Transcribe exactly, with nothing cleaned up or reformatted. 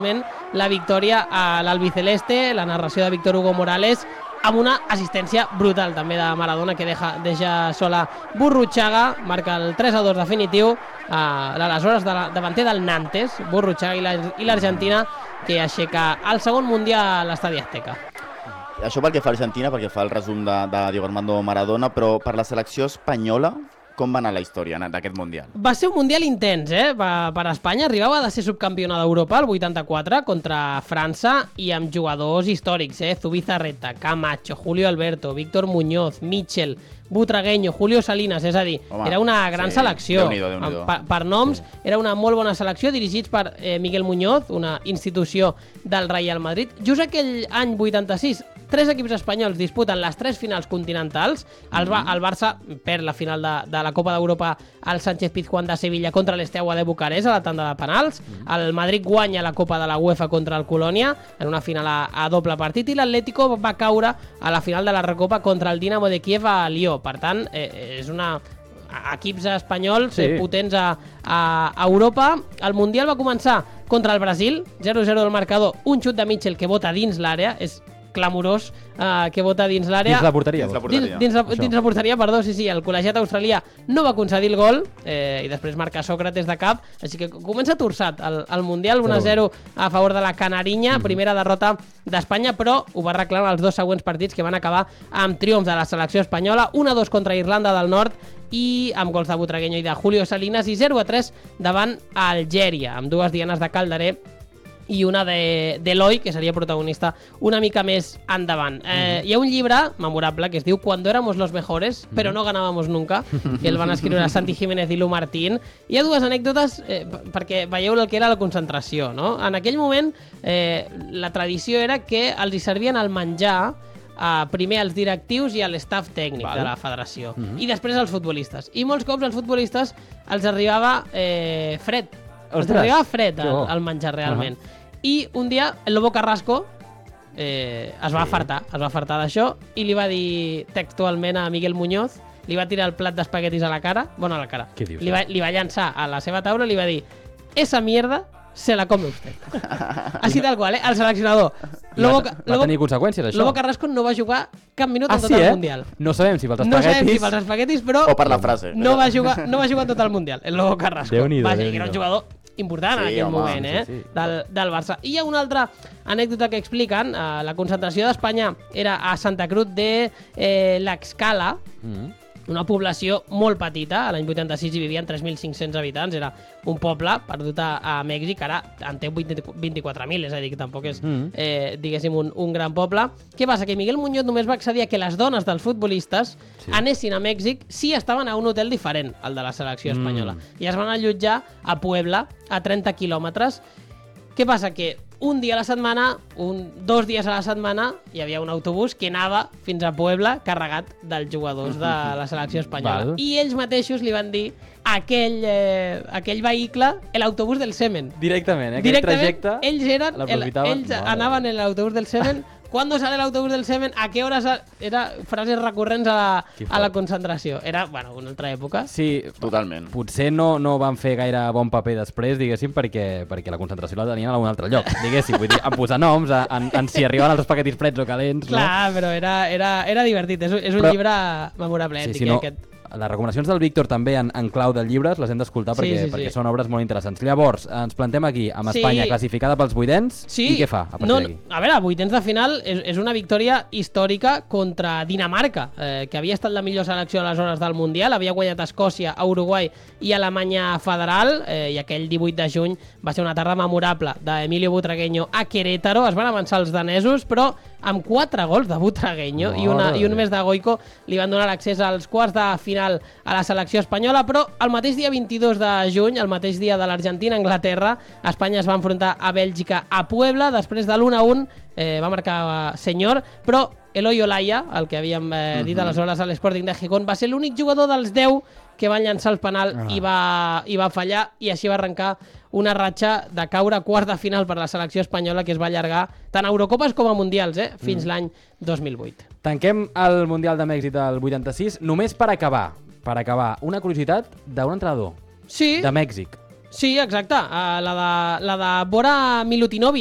la victòria a l'albiceleste, la narració de Víctor Hugo Morales, amb una assistència brutal també de Maradona, que deixa, deixa sola Burruchaga, marca el tres a dos definitiu, a l'aleshores de la, davanter del Nantes, Burruchaga i l'Argentina, que aixeca el segon mundial a l'Estadi Azteca. Això pel que fa a Argentina, perquè fa el resum de, de Diego Armando Maradona, però per la selecció espanyola, com va anar la història d'aquest Mundial? Va ser un Mundial intens, eh? Per Espanya. Arribava de ser subcampiona d'Europa el vuitanta-quatre contra França i amb jugadors històrics, eh? Zubizarreta, Camacho, Julio Alberto, Víctor Muñoz, Mitchell, Butragueño, Julio Salinas, és a dir, Home, era una gran sí, selecció. Déu-n'hi-do, Déu-n'hi-do. Per, per noms, sí. Era una molt bona selecció, dirigits per eh, Miguel Muñoz, una institució del Real Madrid. Just aquell any vuitanta-sis, tres equips espanyols disputen les tres finals continentals. El, mm -hmm. el Barça perd la final de, de la Copa d'Europa al Sánchez Pizjuán de Sevilla contra l'Esteaua de Bucarest a la tanda de penals. Mm -hmm. El Madrid guanya la Copa de la UEFA contra el Colònia en una final a, a doble partit, i l'Atlético va caure a la final de la Recopa contra el Dinamo de Kiev a Lió. Per tant, eh, és una... equips espanyols sí. eh, potents a, a, a Europa. El Mundial va començar contra el Brasil, zero a zero del marcador, un xut de Mitchell que bota dins l'àrea, és clamorós, uh, que vota dins l'àrea. Dins la porteria. Dins la porteria, dins, dins, la, dins la porteria perdó, sí, sí, el col·legiat australià no va concedir el gol, eh, i després marca Sócrates de cap, així que comença torçat el, el Mundial, un a zero a favor de la Canarinya, mm-hmm. primera derrota d'Espanya, però ho va reclamar els dos següents partits, que van acabar amb triomf de la selecció espanyola, un a dos contra Irlanda del Nord, i amb gols de Butragueño i de Julio Salinas, i zero a tres davant Algèria, amb dues dianes de Calderé i una de d'Eloi, que seria protagonista una mica més endavant. Eh, mm. Hi ha un llibre memorable que es diu Cuando éramos los mejores, mm. però no ganábamos nunca, que el van escriure Santi Jiménez i Lu Martín. Hi ha dues anècdotes eh, perquè veieu el que era la concentració, no? En aquell moment, eh, la tradició era que els hi servien el menjar Uh, primer als directius i a l'estaf tècnic Val. de la federació, mm -hmm. i després als futbolistes. I molts cops als futbolistes els arribava eh, fred. Els arribava fred al, al menjar realment. Uh -huh. I un dia el Lobo Carrasco eh, es va sí. afartar, es va afartar d'això, i li va dir textualment a Miguel Muñoz, li va tirar el plat d'espaguetis a la cara, bueno, a la cara, dius, li, va, li va llançar a la seva taula i li va dir: esa mierda se la come usted. Així tal qual, eh? El seleccionador. Lobo, va, va Lobo, tenir conseqüències, això. Lobo Carrasco no va jugar cap minut ah, en tot sí, el eh? Mundial. No sabem si pels espaguetis... No sabem si pels espaguetis, però... O per la frase. No va jugar, no va jugar tot el Mundial, el Lobo Carrasco. Déu-n'hi-do, Vaja, que era un jugador important sí, en aquell home, moment, eh? Sí, sí. Del, del Barça. I hi ha una altra anècdota que expliquen. Eh, la concentració d'Espanya era a Santa Cruz de eh, l'Escala, mm. una població molt petita. A l'any vuitanta-sis hi vivien tres mil cinc-cents habitants, era un poble perdut a, a Mèxic, ara en té vint-i-quatre mil, és a dir, que tampoc és, mm. eh, diguéssim, un, un gran poble. Què passa? Que Miguel Muñoz només va accedir a que les dones dels futbolistes sí. anessin a Mèxic si estaven a un hotel diferent al de la selecció espanyola. Mm. I es van allotjar a Puebla, a trenta quilòmetres. Què passa? Que un dia a la setmana, un, dos dies a la setmana, hi havia un autobús que anava fins a Puebla carregat dels jugadors de la selecció espanyola. Val. I ells mateixos li van dir aquell, eh, aquell vehicle, l'autobús del semen. Directament, eh? Aquell Directament, trajecte ells, eren, el, ells no, anaven en l'autobús del semen. ¿Cuándo sale el autobús del semen? ¿A qué hora sale? Era frases recurrents a la, a la concentració. Era, bueno, una altra època. Sí, totalment. Potser no, no van fer gaire bon paper després, diguéssim, perquè, perquè la concentració la tenien a un altre lloc, diguéssim. Vull dir, en posar noms, en, en si arribaven els espaguetis freds o calents, no? Clar, però era, era, era divertit. És, és un però, llibre memorable. Sí, si no, aquest... Les recomanacions del Víctor també en, en clau de llibres les hem d'escoltar perquè, sí, sí, perquè sí. són obres molt interessants. Llavors, ens plantem aquí, amb Espanya sí. classificada pels vuitens, sí. i què fa a partir no, d'aquí? A veure, vuitens de final és, és una victòria històrica contra Dinamarca, eh, que havia estat la millor selecció aleshores del Mundial, havia guanyat a Escòcia, a Uruguai i a Alemanya Federal, eh, i aquell divuit de juny va ser una tarda memorable d'Emilio Butragueño a Querétaro. Es van avançar els danesos, però amb quatre gols de Butragueño oh, i, una, i un més de Goico li van donar l'accés als quarts de final a la selecció espanyola, però el mateix dia vint-i-dos de juny, el mateix dia de l'Argentina-Anglaterra, Espanya es va enfrontar a Bèlgica a Puebla, després de l'u a u, eh, va marcar Senyor, però Eloi Olaya, el que havíem eh, dit aleshores a l'Sporting de Gijón, va ser l'únic jugador dels deu que van llançar el penal ah. i, va, i va fallar, i així va arrencar una ratxa de caure a quart de final per la selecció espanyola, que es va allargar tant a Eurocopes com a Mundials, eh, fins mm. l'any dos mil vuit. Tanquem el Mundial de Mèxic del vuitanta-sis, només per acabar, per acabar, una curiositat d'un entrenador sí. de Mèxic. Sí, exacte, uh, la de, la de Bora Milutinovic.